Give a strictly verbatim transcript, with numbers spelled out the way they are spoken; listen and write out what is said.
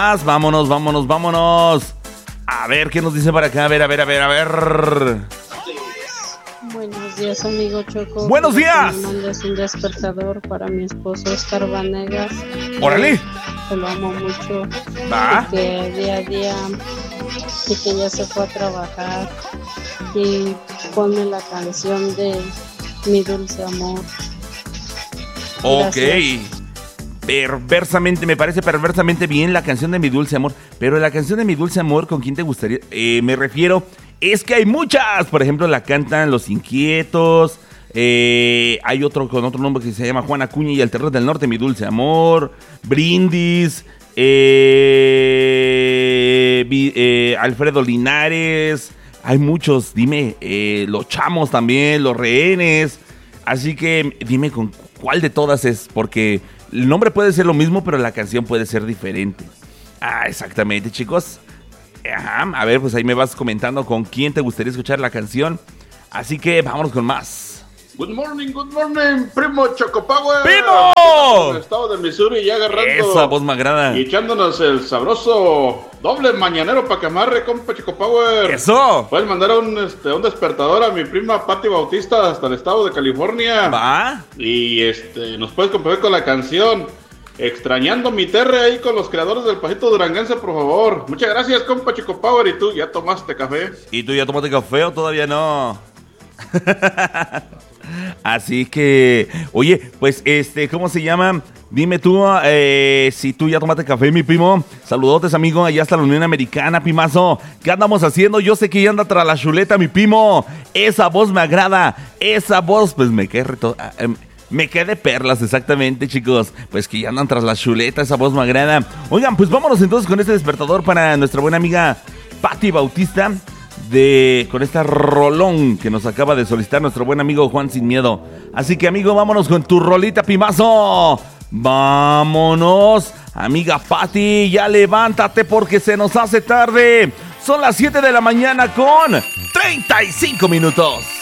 Vámonos, vámonos, vámonos. A ver, ¿qué nos dice para acá? A ver, a ver, a ver, a ver. Buenos días, amigo Choco. ¡Buenos días! Me mandas un despertador para mi esposo Oscar Vanegas. ¡Órale! Que lo amo mucho. ¿Va? Y que día a día, y que ya se fue a trabajar. Y ponme la canción de Mi Dulce Amor. Ok. Gracias. Perversamente, me parece perversamente bien la canción de Mi Dulce Amor. Pero la canción de Mi Dulce Amor, ¿con quién te gustaría? Eh, me refiero, es que hay muchas. Por ejemplo, la cantan Los Inquietos. Eh, hay otro con otro nombre que se llama Juan Acuña y el Terror del Norte, Mi Dulce Amor. Brindis. Eh, vi, eh, Alfredo Linares. Hay muchos, dime. Eh, los Chamos también, Los Rehenes. Así que dime con cuál de todas es, porque el nombre puede ser lo mismo, pero la canción puede ser diferente. Ah, exactamente, chicos. Ajá, a ver, pues ahí me vas comentando con quién te gustaría escuchar la canción. Así que vámonos con más. Good morning, good morning, primo Choco Power. ¡Primo! En el estado de Missouri ya agarrando. Esa voz me agrada. Y echándonos el sabroso doble mañanero para que amarre, compa Choco Power. ¡Eso! Puedes mandar un, este, un despertador a mi prima Patti Bautista hasta el estado de California. ¿Va? Y este, nos puedes complacer con la canción Extrañando mi terre ahí con los creadores del Pajito Duranguense, por favor. Muchas gracias, compa Choco Power. ¿Y tú ya tomaste café? ¿Y tú ya tomaste café o todavía no? Así que, oye, pues este, ¿cómo se llama? Dime tú, eh, si tú ya tomaste café, mi primo. Saludotes, amigo, allá hasta la Unión Americana, pimazo. ¿Qué andamos haciendo? Yo sé que ya anda tras la chuleta, mi primo. Esa voz me agrada. Esa voz, pues me quedé reto... Eh, me quedé perlas, exactamente, chicos. Pues que ya andan tras la chuleta, esa voz me agrada. Oigan, pues vámonos entonces con este despertador para nuestra buena amiga Patti Bautista. De, con esta rolón que nos acaba de solicitar nuestro buen amigo Juan Sin Miedo. Así que, amigo, vámonos con tu rolita, pimazo. Vámonos, amiga Patti, ya levántate porque se nos hace tarde. Son las siete de la mañana con treinta y cinco minutos.